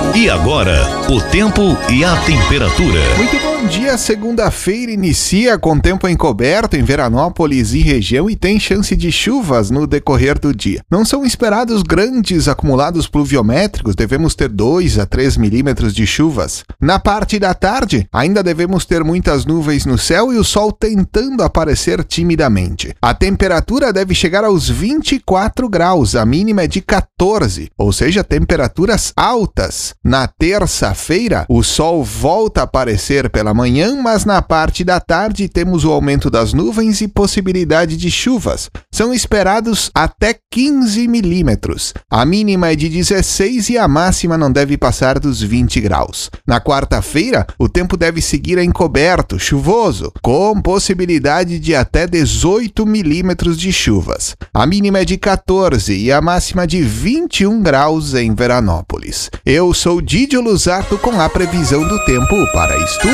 E agora, o tempo e a temperatura. Muito bom dia, segunda-feira inicia com tempo encoberto em Veranópolis e região e tem chance de chuvas no decorrer do dia. Não são esperados grandes acumulados pluviométricos, devemos ter 2 a 3 milímetros de chuvas. Na parte da tarde, ainda devemos ter muitas nuvens no céu e o sol tentando aparecer timidamente. A temperatura deve chegar aos 24 graus, a mínima é de 14, ou seja, temperaturas altas. Na terça-feira, o sol volta a aparecer pela manhã, mas na parte da tarde temos o aumento das nuvens e possibilidade de chuvas. São esperados até 15 milímetros. A mínima é de 16 e a máxima não deve passar dos 20 graus. Na quarta-feira, o tempo deve seguir encoberto, chuvoso, com possibilidade de até 18 milímetros de chuvas. A mínima é de 14 e a máxima de 21 graus em Veranópolis. Eu sou Didio Luzato com a previsão do tempo para Estúdio.